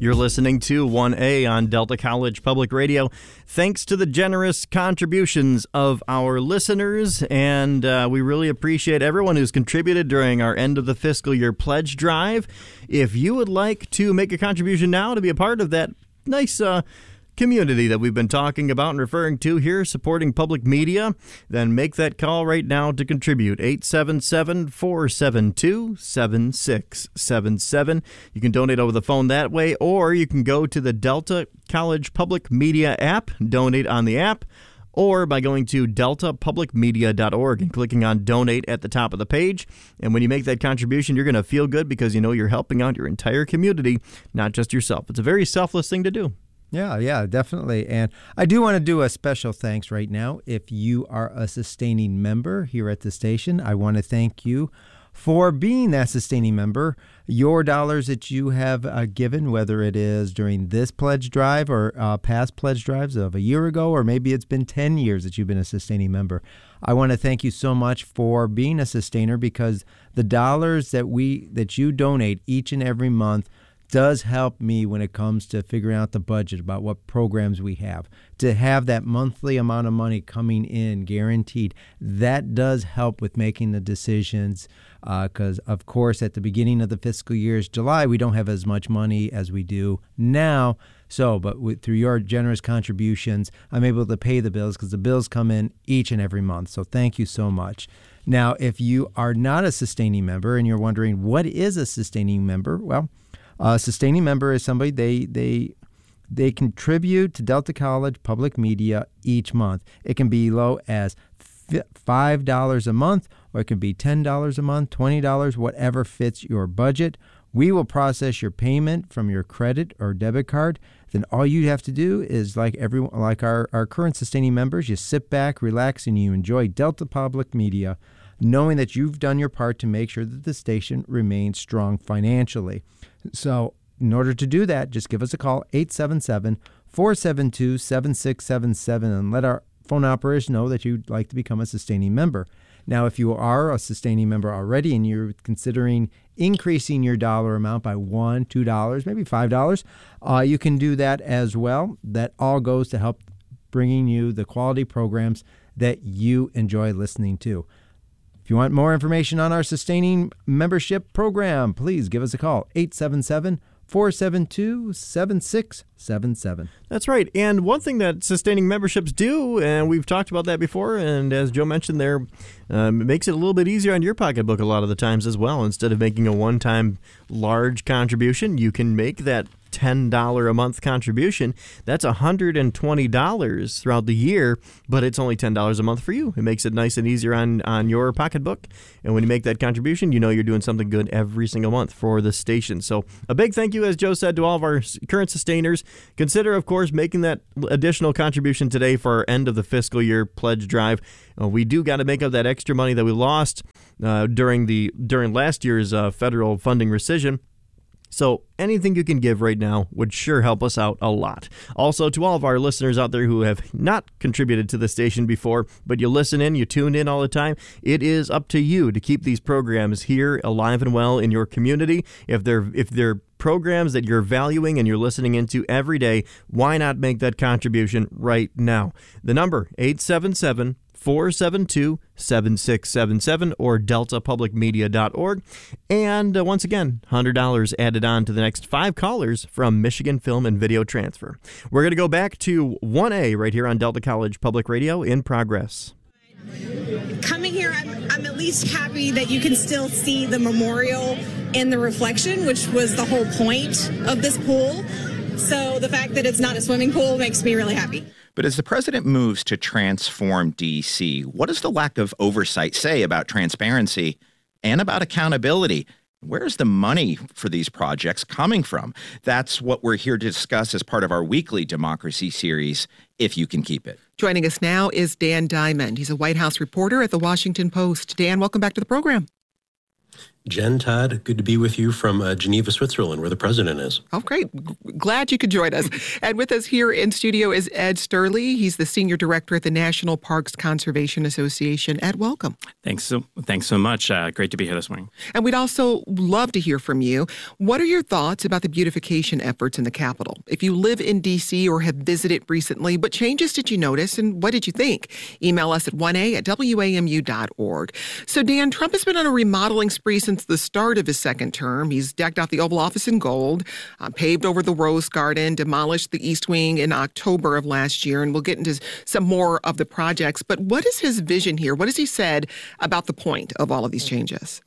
You're listening to 1A on Delta College Public Radio. Thanks to the generous contributions of our listeners, and we really appreciate everyone who's contributed during our end of the fiscal year pledge drive. If you would like to make a contribution now to be a part of that nice community that we've been talking about and referring to here, supporting public media, then make that call right now to contribute. 877-472-7677. You can donate over the phone that way, or you can go to the Delta College Public Media app, donate on the app, or by going to deltapublicmedia.org and clicking on Donate at the top of the page. And when you make that contribution, you're going to feel good because you know you're helping out your entire community, not just yourself. It's a very selfless thing to do. Yeah, definitely. And I do want to do a special thanks right now. If you are a sustaining member here at the station, I want to thank you for being that sustaining member. Your dollars that you have given, whether it is during this pledge drive or past pledge drives of a year ago, or maybe it's been 10 years that you've been a sustaining member. I want to thank you so much for being a sustainer, because the dollars that you donate each and every month does help me when it comes to figuring out the budget about what programs we have. To have that monthly amount of money coming in guaranteed, that does help with making the decisions, because, of course, at the beginning of the fiscal year's July, we don't have as much money as we do now. But through your generous contributions, I'm able to pay the bills, because the bills come in each and every month. So thank you so much. Now, if you are not a sustaining member and you're wondering what is a sustaining member, well, a sustaining member is somebody they contribute to Delta College Public Media each month. It can be low as $5 a month, or it can be $10 a month, $20, whatever fits your budget. We will process your payment from your credit or debit card. Then all you have to do is, like our current sustaining members, you sit back, relax, and you enjoy Delta Public Media, knowing that you've done your part to make sure that the station remains strong financially. So in order to do that, just give us a call, 877-472-7677, and let our phone operators know that you'd like to become a sustaining member. Now, if you are a sustaining member already and you're considering increasing your dollar amount by $1, $2, maybe $5, you can do that as well. That all goes to help bringing you the quality programs that you enjoy listening to. If you want more information on our sustaining membership program, please give us a call, 877-472-7677. That's right. And one thing that sustaining memberships do, and we've talked about that before, and as Joe mentioned there, it makes it a little bit easier on your pocketbook a lot of the times as well. Instead of making a one-time large contribution, you can make that $10 a month contribution. That's $120 throughout the year, but it's only $10 a month for you. It makes it nice and easier on your pocketbook. And when you make that contribution, you know you're doing something good every single month for the station. So a big thank you, as Joe said, to all of our current sustainers. Consider, of course, making that additional contribution today for our end of the fiscal year pledge drive. We do got to make up that extra money that we lost during last year's federal funding rescission. So anything you can give right now would sure help us out a lot. Also, to all of our listeners out there who have not contributed to the station before, but you listen in, you tune in all the time, it is up to you to keep these programs here alive and well in your community. If they're programs that you're valuing and you're listening into every day, why not make that contribution right now? The number, 877-472-7677 or deltapublicmedia.org. And once again, $100 added on to the next 5 callers from Michigan Film and Video Transfer. We're going to go back to 1A right here on Delta College Public Radio. In progress. Coming here, I'm at least happy that you can still see the memorial in the reflection, which was the whole point of this pool. So the fact that it's not a swimming pool makes me really happy. But as the president moves to transform D.C., what does the lack of oversight say about transparency and about accountability? Where's the money for these projects coming from? That's what we're here to discuss as part of our weekly democracy series, If You Can Keep It. Joining us now is Dan Diamond. He's a White House reporter at The Washington Post. Dan, welcome back to the program. Jen, Todd, good to be with you from Geneva, Switzerland, where the president is. Oh, great. Glad you could join us. And with us here in studio is Ed Sturley. He's the Senior Director at the National Parks Conservation Association. Ed, welcome. Thanks so much. Great to be here this morning. And we'd also love to hear from you. What are your thoughts about the beautification efforts in the Capitol? If you live in D.C. or have visited recently, what changes did you notice and what did you think? Email us at 1a@wamu.org. So, Dan, Trump has been on a remodeling spree since the start of his second term. He's decked out the Oval Office in gold, paved over the Rose Garden, demolished the East Wing in October of last year, and we'll get into some more of the projects. But what is his vision here? What has he said about the point of all of these changes?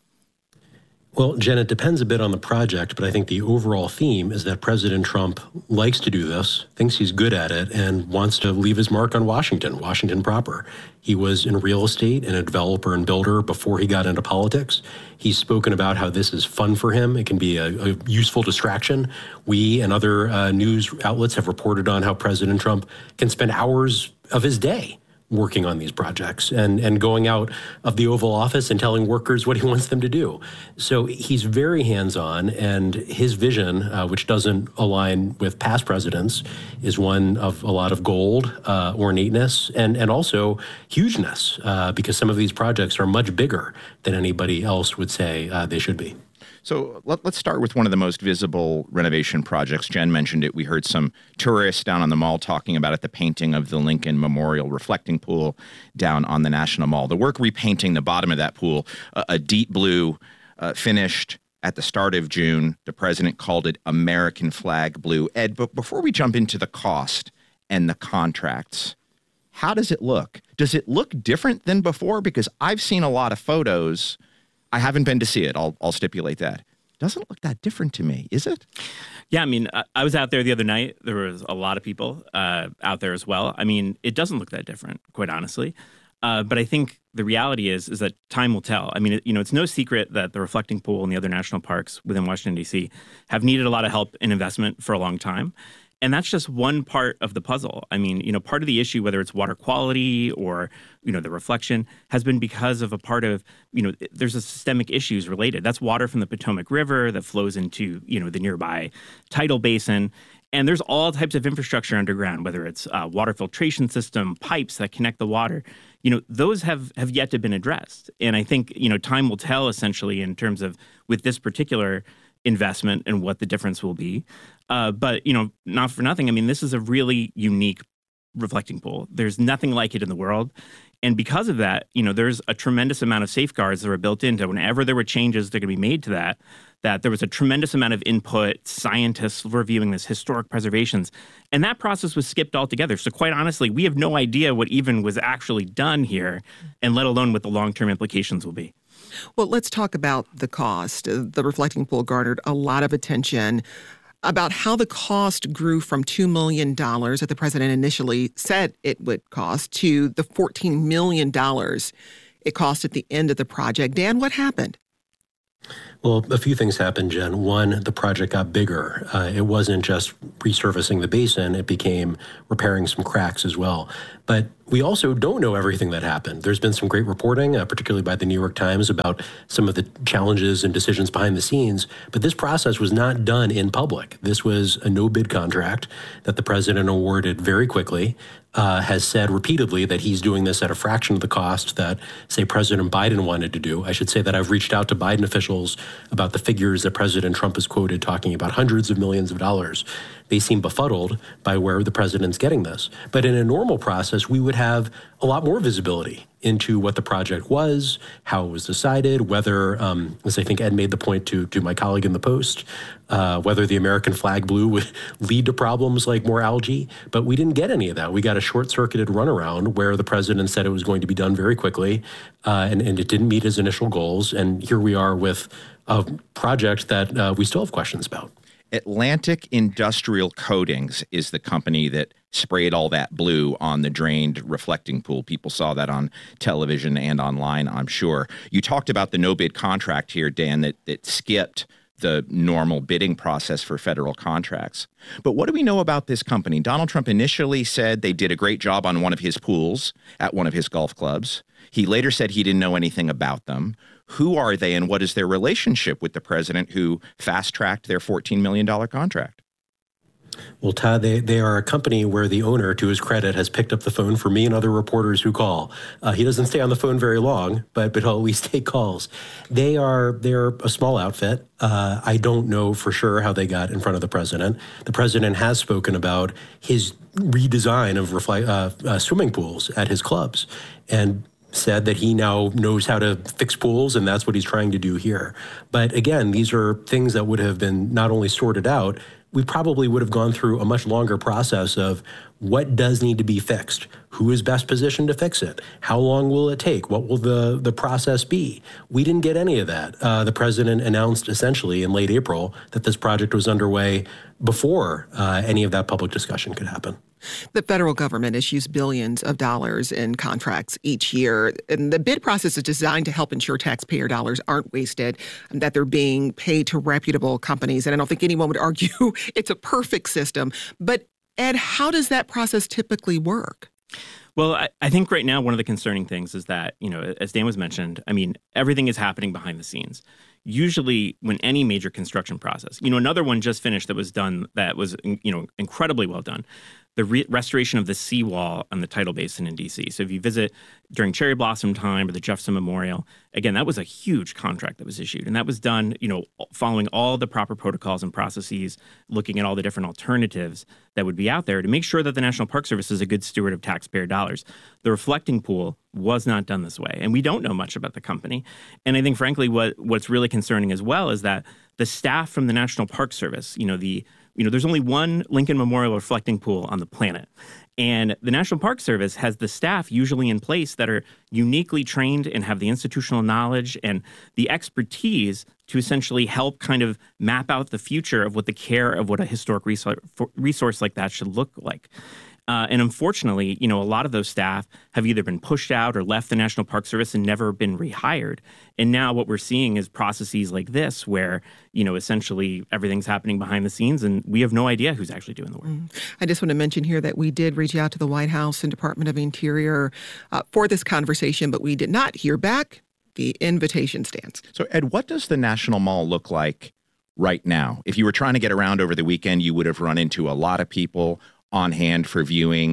Well, Jen, it depends a bit on the project, but I think the overall theme is that President Trump likes to do this, thinks he's good at it, and wants to leave his mark on Washington proper. He was in real estate and a developer and builder before he got into politics. He's spoken about how this is fun for him. It can be a useful distraction. We and other news outlets have reported on how President Trump can spend hours of his day working on these projects and going out of the Oval Office and telling workers what he wants them to do. So he's very hands-on, and his vision, which doesn't align with past presidents, is one of a lot of gold, ornateness, and also hugeness, because some of these projects are much bigger than anybody else would say they should be. So let's start with one of the most visible renovation projects. Jen mentioned it. We heard some tourists down on the mall talking about it, the painting of the Lincoln Memorial reflecting pool down on the National Mall. The work repainting the bottom of that pool, a deep blue, finished at the start of June. The president called it American flag blue. Ed, but before we jump into the cost and the contracts, how does it look? Does it look different than before? Because I've seen a lot of photos. I haven't been to see it. I'll stipulate that. Doesn't look that different to me, is it? Yeah, I mean, I was out there the other night. There was a lot of people out there as well. I mean, it doesn't look that different, quite honestly. But I think the reality is that time will tell. I mean, it's no secret that the reflecting pool and the other national parks within Washington, D.C. have needed a lot of help and investment for a long time. And that's just one part of the puzzle. I mean, part of the issue, whether it's water quality or, the reflection, has been because of a part of, there's a systemic issues related. That's water from the Potomac River that flows into, the nearby tidal basin. And there's all types of infrastructure underground, whether it's water filtration system, pipes that connect the water. Those have yet to have been addressed. And I think, time will tell, essentially, in terms of with this particular investment and what the difference will be. But, not for nothing. I mean, this is a really unique reflecting pool. There's nothing like it in the world. And because of that, there's a tremendous amount of safeguards that were built into whenever there were changes that are going to be made to that there was a tremendous amount of input, scientists reviewing this, historic preservations. And that process was skipped altogether. So quite honestly, we have no idea what even was actually done here, and let alone what the long-term implications will be. Well, let's talk about the cost. The reflecting pool garnered a lot of attention about how the cost grew from $2 million that the president initially said it would cost to the $14 million it cost at the end of the project. Dan, what happened? Well, a few things happened, Jen. One, the project got bigger. It wasn't just resurfacing the basin. It became repairing some cracks as well. But we also don't know everything that happened. There's been some great reporting, particularly by the New York Times, about some of the challenges and decisions behind the scenes. But this process was not done in public. This was a no-bid contract that the president awarded very quickly, has said repeatedly that he's doing this at a fraction of the cost that, say, President Biden wanted to do. I should say that I've reached out to Biden officials about the figures that President Trump has quoted, talking about hundreds of millions of dollars. They seem befuddled by where the president's getting this. But in a normal process, we would have a lot more visibility into what the project was, how it was decided, whether, as I think Ed made the point to my colleague in the Post, whether the American flag blue would lead to problems like more algae. But we didn't get any of that. We got a short-circuited runaround where the president said it was going to be done very quickly, and it didn't meet his initial goals. And here we are with a project that we still have questions about. Atlantic Industrial Coatings is the company that sprayed all that blue on the drained reflecting pool. People saw that on television and online, I'm sure. You talked about the no-bid contract here, Dan, that skipped the normal bidding process for federal contracts. But what do we know about this company? Donald Trump initially said they did a great job on one of his pools at one of his golf clubs. He later said he didn't know anything about them. Who are they and what is their relationship with the president who fast-tracked their $14 million contract? Well, Todd, they are a company where the owner, to his credit, has picked up the phone for me and other reporters who call. He doesn't stay on the phone very long, but he'll at least take calls. They're a small outfit. I don't know for sure how they got in front of the president. The president has spoken about his redesign of swimming pools at his clubs and said that he now knows how to fix pools, and that's what he's trying to do here. But again, these are things that would have been not only sorted out, we probably would have gone through a much longer process of what does need to be fixed, who is best positioned to fix it, how long will it take, what will the process be. We didn't get any of that. The president announced essentially in late April that this project was underway before any of that public discussion could happen. The federal government issues billions of dollars in contracts each year, and the bid process is designed to help ensure taxpayer dollars aren't wasted, and that they're being paid to reputable companies. And I don't think anyone would argue it's a perfect system. But Ed, how does that process typically work? Well, I think right now one of the concerning things is that, as Dan was mentioned, everything is happening behind the scenes. Usually when any major construction process, another one just finished that was done that was, incredibly well done. The restoration of the seawall on the tidal basin in D.C. So if you visit during cherry blossom time or the Jefferson Memorial, again, that was a huge contract that was issued. And that was done, following all the proper protocols and processes, looking at all the different alternatives that would be out there to make sure that the National Park Service is a good steward of taxpayer dollars. The reflecting pool was not done this way. And we don't know much about the company. And I think, frankly, what's really concerning as well is that the staff from the National Park Service, there's only one Lincoln Memorial reflecting pool on the planet. And the National Park Service has the staff usually in place that are uniquely trained and have the institutional knowledge and the expertise to essentially help kind of map out the future of what the care of what a historic resource like that should look like. And unfortunately, a lot of those staff have either been pushed out or left the National Park Service and never been rehired. And now what we're seeing is processes like this where, essentially everything's happening behind the scenes and we have no idea who's actually doing the work. I just want to mention here that we did reach out to the White House and Department of Interior for this conversation, but we did not hear back. The invitation stands. So, Ed, what does the National Mall look like right now? If you were trying to get around over the weekend, you would have run into a lot of people on hand for viewing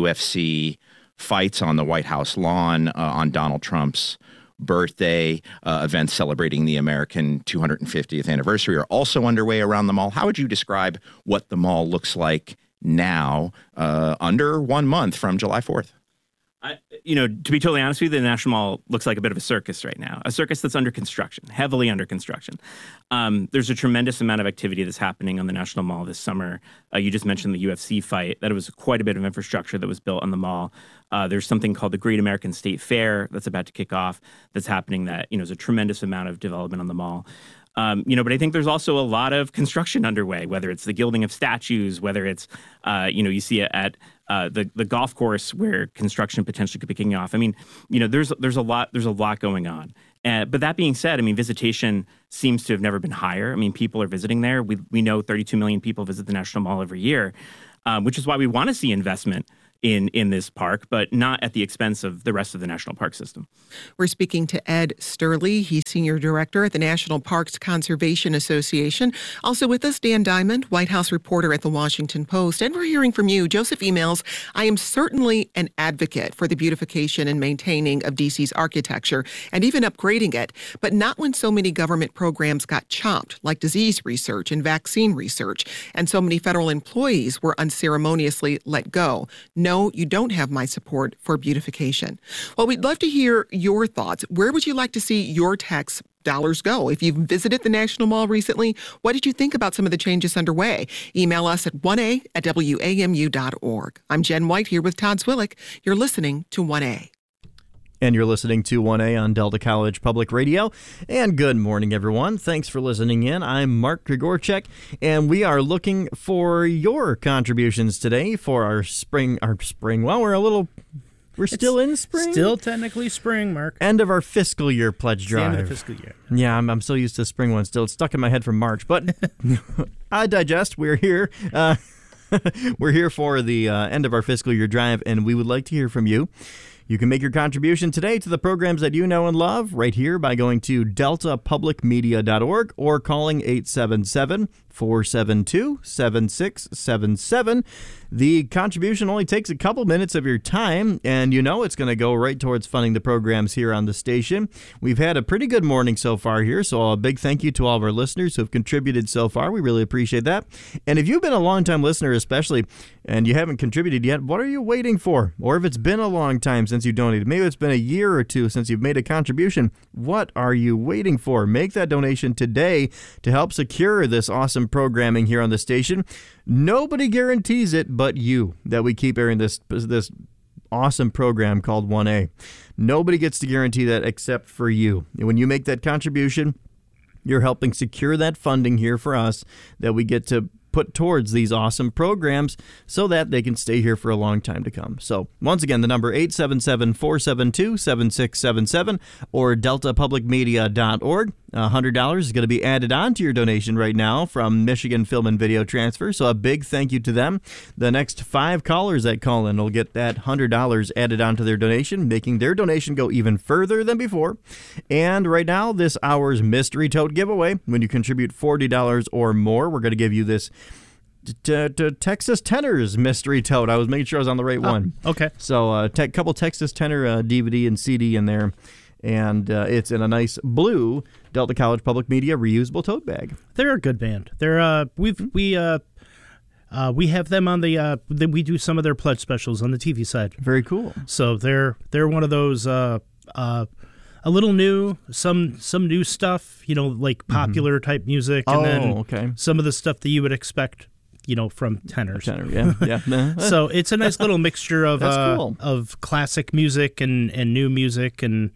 UFC fights on the White House lawn on Donald Trump's birthday. Events celebrating the American 250th anniversary are also underway around the mall. How would you describe what the mall looks like now, under 1 month from July 4th? To be totally honest with you, the National Mall looks like a bit of a circus right now, a circus that's under construction, heavily under construction. There's a tremendous amount of activity that's happening on the National Mall this summer. You just mentioned the UFC fight. That was quite a bit of infrastructure that was built on the mall. There's something called the Great American State Fair that's about to kick off that's happening that, is a tremendous amount of development on the mall. But I think there's also a lot of construction underway, whether it's the gilding of statues, whether it's, you see it at the golf course where construction potentially could be kicking off. There's a lot going on. But that being said, visitation seems to have never been higher. People are visiting there. We know 32 million people visit the National Mall every year, which is why we want to see investment in this park, but not at the expense of the rest of the national park system. We're speaking to Ed Sturley. He's Senior Director at the National Parks Conservation Association. Also with us, Dan Diamond, White House reporter at The Washington Post. And we're hearing from you. Joseph emails, I am certainly an advocate for the beautification and maintaining of D.C.'s architecture and even upgrading it, but not when so many government programs got chopped, like disease research and vaccine research, and so many federal employees were unceremoniously let go. No, you don't have my support for beautification. Well, we'd love to hear your thoughts. Where would you like to see your tax dollars go? If you've visited the National Mall recently, what did you think about some of the changes underway? Email us at 1a@wamu.org. I'm Jen White here with Todd Zwillich. You're listening to 1A. And you're listening to 1A on Delta College Public Radio. And good morning, everyone. Thanks for listening in. I'm Mark Grigorchek, and we are looking for your contributions today for our spring. Well, we're still in spring. Still technically spring, Mark. End of our fiscal year pledge drive. End of the fiscal year. Yeah, I'm so used to spring one still. It's stuck in my head from March, but I digest. We're here. We're here for the end of our fiscal year drive, and we would like to hear from you. You can make your contribution today to the programs that you know and love right here by going to deltapublicmedia.org or calling 877-472-7677. The contribution only takes a couple minutes of your time, and you know it's going to go right towards funding the programs here on the station. We've had a pretty good morning so far here, so a big thank you to all of our listeners who have contributed so far. We really appreciate that. And if you've been a longtime listener especially, and you haven't contributed yet, what are you waiting for? Or if it's been a long time since you donated, maybe it's been a year or two since you've made a contribution, what are you waiting for? Make that donation today to help secure this awesome programming here on the station. Nobody guarantees it but you that we keep airing this awesome program called 1A. Nobody gets to guarantee that except for you. And when you make that contribution, you're helping secure that funding here for us that we get to put towards these awesome programs so that they can stay here for a long time to come. So once again, the number 877-472-7677 or deltapublicmedia.org. $100 is going to be added on to your donation right now from Michigan Film and Video Transfer. So a big thank you to them. The next 5 callers that call in will get that $100 added onto their donation, making their donation go even further than before. And right now, this hour's Mystery Tote giveaway, when you contribute $40 or more, we're going to give you this Texas Tenors Mystery Tote. I was making sure I was on the right one. Okay. So a couple Texas Tenor DVD and CD in there. And it's in a nice blue Delta College Public Media reusable tote bag. They're a good band. They're we have them on the we do some of their pledge specials on the TV side. Very cool. So they're one of those a little new, some new stuff, like popular type music, and then some of the stuff that you would expect, from tenors. Yeah. So it's a nice little mixture of cool. of classic music and new music and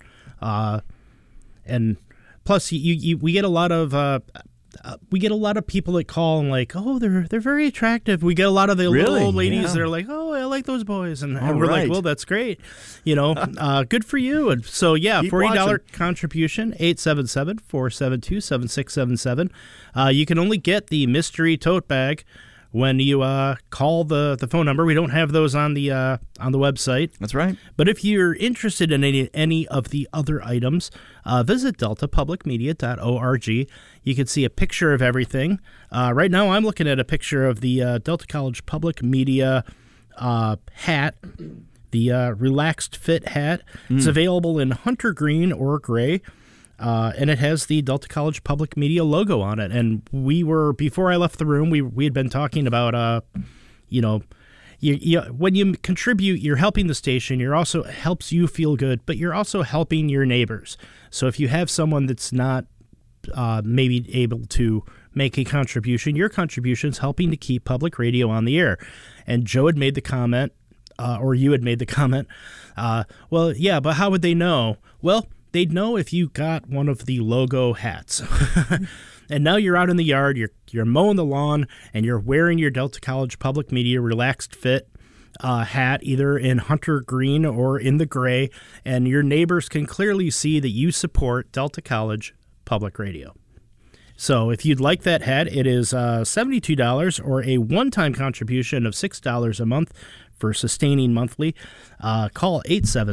plus we get a lot of people that call and like, oh, they're very attractive. We get a lot of the little old ladies that are like, oh, I like those boys, and we're like, well, that's great, good for you. And so Keep $40 watching. contribution, 877-472-7677. You can only get the mystery tote bag when you call the phone number. We don't have those on the website. That's right. But if you're interested in any of the other items, visit deltapublicmedia.org. You can see a picture of everything. Right now, I'm looking at a picture of the Delta College Public Media hat, the Relaxed Fit hat. It's available in hunter green or gray. And it has the Delta College Public Media logo on it. And before I left the room, we had been talking about, when you contribute, you're helping the station. You're also helps you feel good, but you're also helping your neighbors. So if you have someone that's not maybe able to make a contribution, your contribution is helping to keep public radio on the air. And Joe had made the comment, or you had made the comment, well, yeah, but how would they know? Well, they'd know if you got one of the logo hats. And now you're out in the yard, you're mowing the lawn, and you're wearing your Delta College Public Media Relaxed Fit hat, either in hunter green or in the gray, and your neighbors can clearly see that you support Delta College Public Radio. So if you'd like that hat, it is $72 or a one-time contribution of $6 a month for sustaining monthly. Call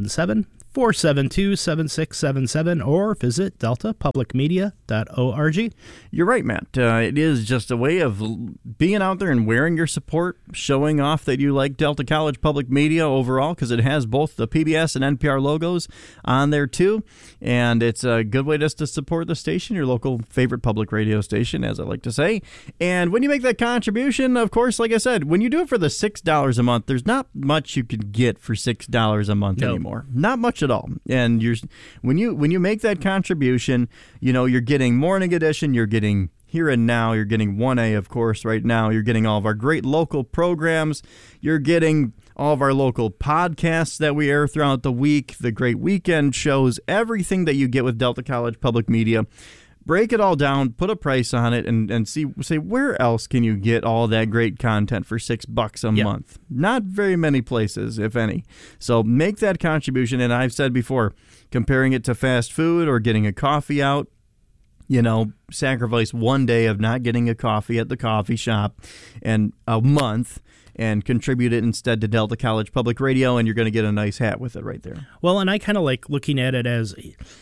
877-472-7677 or visit deltapublicmedia.org. You're right, Matt. It is just a way of being out there and wearing your support, showing off that you like Delta College Public Media overall, because it has both the PBS and NPR logos on there too. And it's a good way just to support the station, your local favorite public radio station, as I like to say. And when you make that contribution, of course, like I said, when you do it for the $6 a month, there's not much you can get for $6 a month anymore. Not much at all. And when you make that contribution, you're getting Morning Edition, you're getting Here and Now, you're getting 1A, of course, right now. You're getting all of our great local programs. You're getting all of our local podcasts that we air throughout the week, the great weekend shows, everything that you get with Delta College Public Media. Break it all down, put a price on it, and say where else can you get all that great content for $6 a month? Not very many places, if any. So make that contribution. And I've said before, comparing it to fast food or getting a coffee out, sacrifice one day of not getting a coffee at the coffee shop and a month and contribute it instead to Delta College Public Radio, and you're going to get a nice hat with it right there. Well, and I kind of like looking at it as,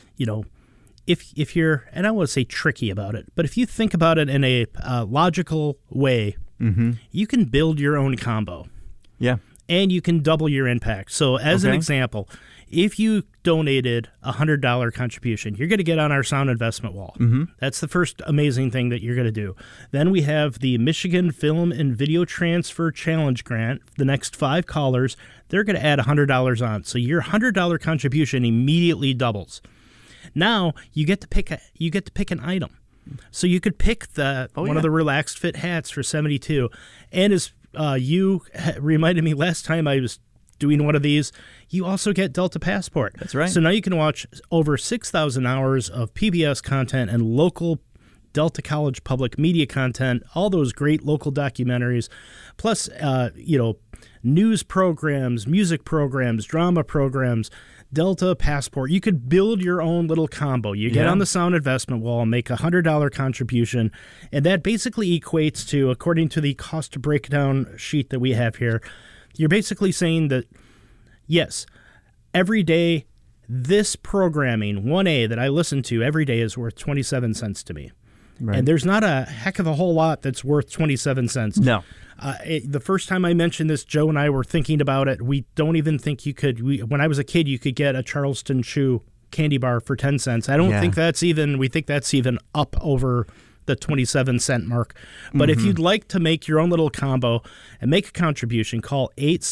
if you're, and I don't want to say tricky about it, but if you think about it in a logical way, you can build your own combo. Yeah. And you can double your impact. So as an example, if you donated a $100 contribution, you're going to get on our sound investment wall. That's the first amazing thing that you're going to do. Then we have the Michigan Film and Video Transfer Challenge Grant. The next 5 callers, they're going to add $100 on. So your $100 contribution immediately doubles. Now you get to pick an item. So you could pick one of the Relaxed Fit hats for $72. And as you reminded me last time I was doing one of these, you also get Delta Passport. That's right. So now you can watch over 6,000 hours of PBS content and local Delta College Public Media content, all those great local documentaries, plus, news programs, music programs, drama programs, Delta Passport. You could build your own little combo. You get on the sound investment wall, make a $100 contribution, and that basically equates to, according to the cost breakdown sheet that we have here, you're basically saying that, yes, every day, this programming, 1A that I listen to every day is worth 27 cents to me. Right. And there's not a heck of a whole lot that's worth 27 cents. No. The first time I mentioned this, Joe and I were thinking about it. We don't even think you could. When I was a kid, you could get a Charleston Chew candy bar for 10 cents. I don't think that's even, we think that's even up over the 27 cent mark. But if you'd like to make your own little combo and make a contribution, call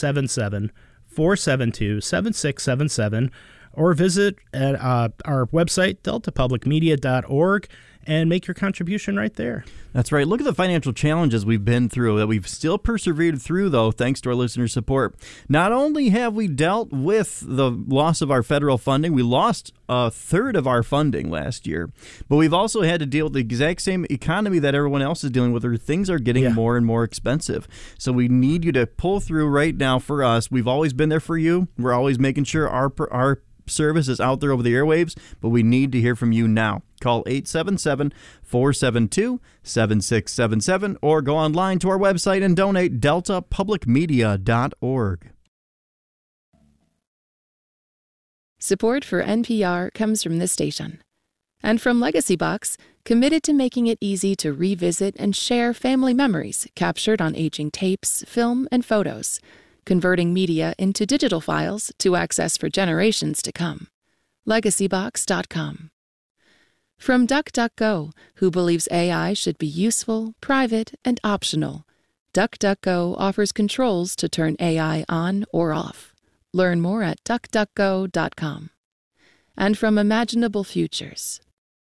877-472-7677 or visit at our website, deltapublicmedia.org, and make your contribution right there. That's right. Look at the financial challenges we've been through that we've still persevered through, though, thanks to our listener support. Not only have we dealt with the loss of our federal funding, we lost a third of our funding last year, but we've also had to deal with the exact same economy that everyone else is dealing with, where things are getting more and more expensive. So we need you to pull through right now for us. We've always been there for you. We're always making sure our service is out there over the airwaves, but we need to hear from you now. Call 877-472-7677 or go online to our website and donate, deltapublicmedia.org. Support for NPR comes from this station and from Legacy Box, committed to making it easy to revisit and share family memories captured on aging tapes, film, and photos, converting media into digital files to access for generations to come. LegacyBox.com. From DuckDuckGo, who believes AI should be useful, private, and optional, DuckDuckGo offers controls to turn AI on or off. Learn more at DuckDuckGo.com. And from Imaginable Futures.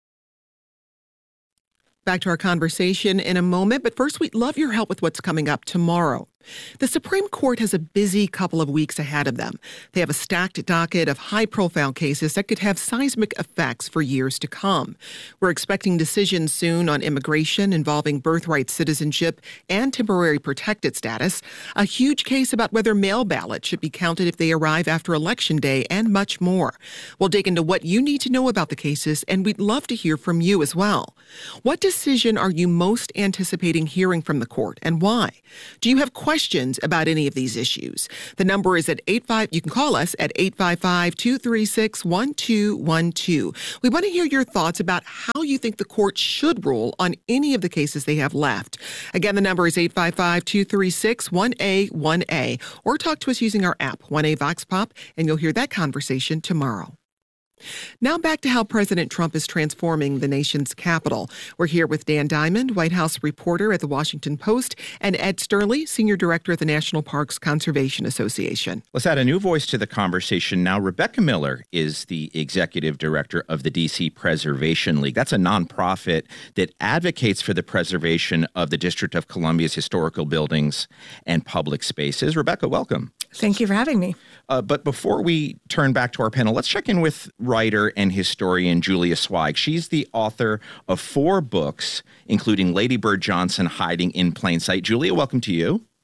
Back to our conversation in a moment, but first we'd love your help with what's coming up tomorrow. The Supreme Court has a busy couple of weeks ahead of them. They have a stacked docket of high-profile cases that could have seismic effects for years to come. We're expecting decisions soon on immigration involving birthright citizenship and temporary protected status, a huge case about whether mail ballots should be counted if they arrive after Election Day, and much more. We'll dig into what you need to know about the cases, and we'd love to hear from you as well. What decision are you most anticipating hearing from the court, and why? Do you have questions about any of these issues? The number is at 85. You can call us at 855-236-1212. We want to hear your thoughts about how you think the court should rule on any of the cases they have left. Again, the number is 855-236-1A1A, or talk to us using our app, 1A Vox Pop, and you'll hear that conversation tomorrow. Now back to how President Trump is transforming the nation's capital. We're here with Dan Diamond, White House reporter at The Washington Post, and Ed Sterling, senior director at the National Parks Conservation Association. Let's add a new voice to the conversation now. Rebecca Miller is the executive director of the D.C. Preservation League. That's a nonprofit that advocates for the preservation of the District of Columbia's historical buildings and public spaces. Rebecca, welcome. Thank you for having me. But before we turn back to our panel, let's check in with writer and historian Julia Zweig. She's the author of 4 books, including Lady Bird Johnson, Hiding in Plain Sight. Julia, welcome to you.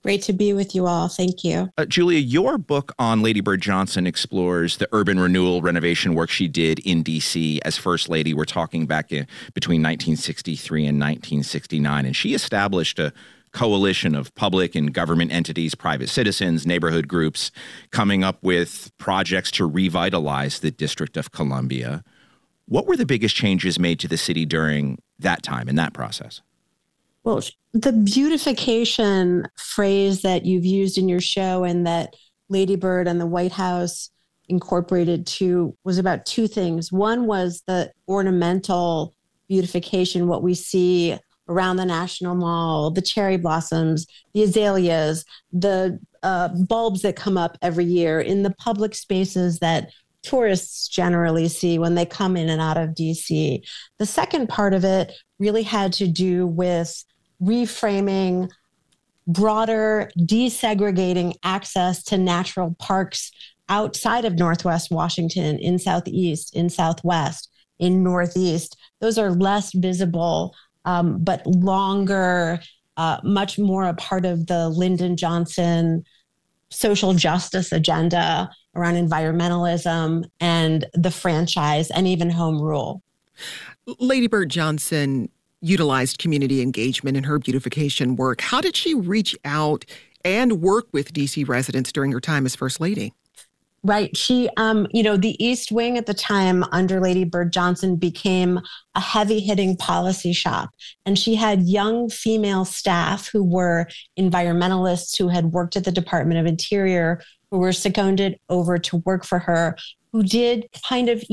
Great to be with you all. Thank you. Julia, your book on Lady Bird Johnson explores the urban renewal renovation work she did in D.C. as First Lady. We're talking back between 1963 and 1969. And she established a coalition of public and government entities, private citizens, neighborhood groups, coming up with projects to revitalize the District of Columbia. What were the biggest changes made to the city during that time in that process? Well, the beautification phrase that you've used in your show and that Lady Bird and the White House incorporated too was about two things. One was the ornamental beautification, what we see around the National Mall, the cherry blossoms, the azaleas, the bulbs that come up every year in the public spaces that tourists generally see when they come in and out of DC. The second part of it really had to do with reframing broader desegregating access to natural parks outside of Northwest Washington, in Southeast, in Southwest, in Northeast. Those are less visible, but longer, much more a part of the Lyndon Johnson social justice agenda around environmentalism and the franchise and even home rule. Lady Bird Johnson utilized community engagement in her beautification work. How did she reach out and work with D.C. residents during her time as First Lady? Right. She, the East Wing at the time under Lady Bird Johnson became a heavy-hitting policy shop. And she had young female staff who were environmentalists who had worked at the Department of Interior, who were seconded over to work for her, who did kind of,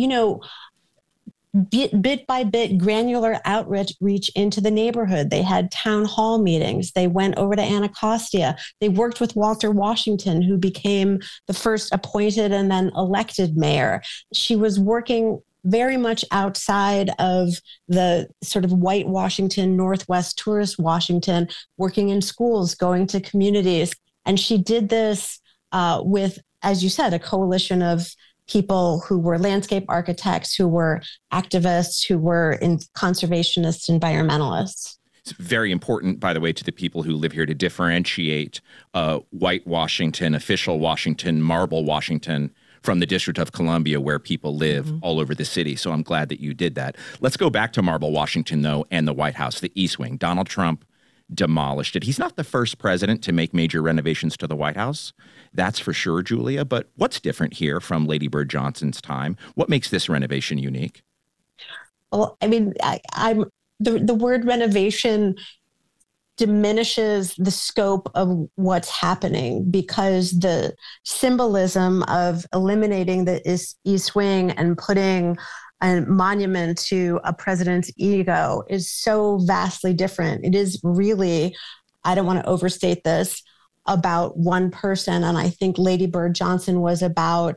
bit by bit, granular outreach into the neighborhood. They had town hall meetings. They went over to Anacostia. They worked with Walter Washington, who became the first appointed and then elected mayor. She was working very much outside of the sort of white Washington, Northwest tourist Washington, working in schools, going to communities. And she did this with, as you said, a coalition of people who were landscape architects, who were activists, who were conservationists, environmentalists. It's very important, by the way, to the people who live here to differentiate white Washington, official Washington, marble Washington from the District of Columbia, where people live all over the city. So I'm glad that you did that. Let's go back to marble Washington, though, and the White House, the East Wing. Donald Trump demolished it. He's not the first president to make major renovations to the White House. That's for sure, Julia. But what's different here from Lady Bird Johnson's time? What makes this renovation unique? Well, I mean, the word renovation diminishes the scope of what's happening because the symbolism of eliminating the East Wing and putting a monument to a president's ego is so vastly different. It is really, I don't want to overstate this, about one person. And I think Lady Bird Johnson was about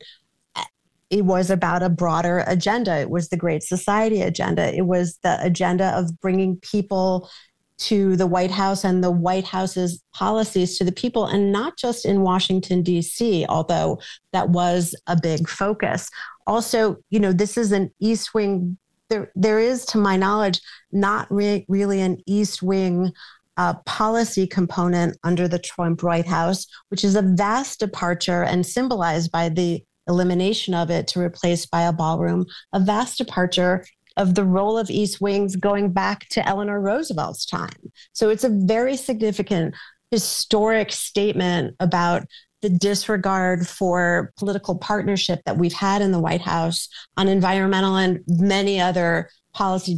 a broader agenda. It was the Great Society agenda. It was the agenda of bringing people to the White House and the White House's policies to the people, and not just in Washington, D.C., although that was a big focus. Also, this is an East Wing. There is, to my knowledge, not really an East Wing policy component under the Trump White House, which is a vast departure and symbolized by the elimination of it to replace by a ballroom, a vast departure of the role of East Wings going back to Eleanor Roosevelt's time. So it's a very significant historic statement about the disregard for political partnership that we've had in the White House on environmental and many other policy